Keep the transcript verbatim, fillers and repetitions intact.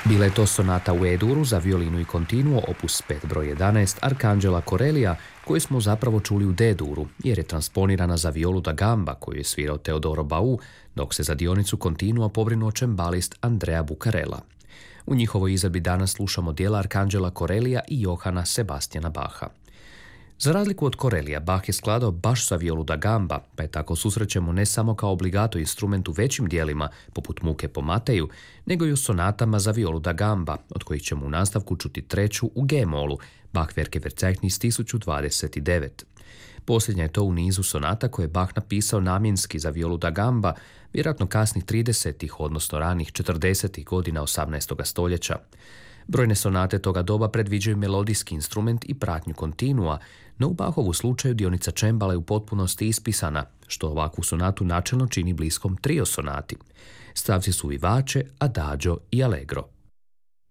Bila je to sonata u E-duru za violinu i continuo opus pet broj jedanaest Arcangela Corellia, koju smo zapravo čuli u D-duru, jer je transponirana za violu da gamba koju je svirao Teodoro Bau, dok se za dionicu continuo pobrinuo čembalist Andrea Bucarella. U njihovoj izvedbi danas slušamo dijela Arcangela Corellia i Johana Sebastiana Bacha. Za razliku od Corellia, Bach je skladao baš za violu da gamba, pa je tako susrećemo ne samo kao obligato instrument u većim dijelima, poput Muke po Mateju, nego i u sonatama za violu da gamba, od kojih ćemo u nastavku čuti treću u G-molu, Bachwerke Verzeichnis tisuću dvadeset devet. Posljednja je to u nizu sonata koje je Bach napisao namjenski za violu da gamba, vjerojatno kasnih tridesetih, odnosno ranih četrdesetih godina osamnaestog stoljeća. Brojne sonate toga doba predviđaju melodijski instrument i pratnju kontinua, no u Bachovu slučaju dionica čembala je u potpunosti ispisana, što ovakvu sonatu načelno čini bliskom trio sonati. Stavci su vivace, adagio i allegro.